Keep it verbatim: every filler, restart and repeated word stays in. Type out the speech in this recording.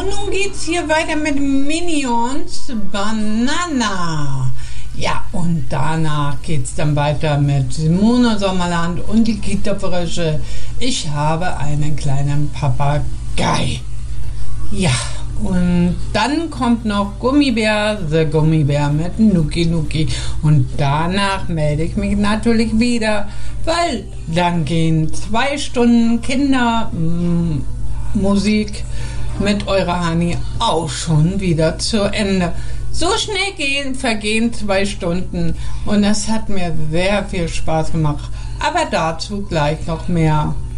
Und nun geht's hier weiter mit Minions Banana. Ja, und danach geht's dann weiter mit Simone Sommerland und die Kita-Frösche. Ich habe einen kleinen Papagei. Ja, und dann kommt noch Gummibär, The Gummibär mit Nuki Nuki. Und danach melde ich mich natürlich wieder, weil dann gehen zwei Stunden Kindermusik mit eurer Hani auch schon wieder zu Ende. So schnell gehen, vergehen zwei Stunden und das hat mir sehr viel Spaß gemacht. Aber dazu gleich noch mehr.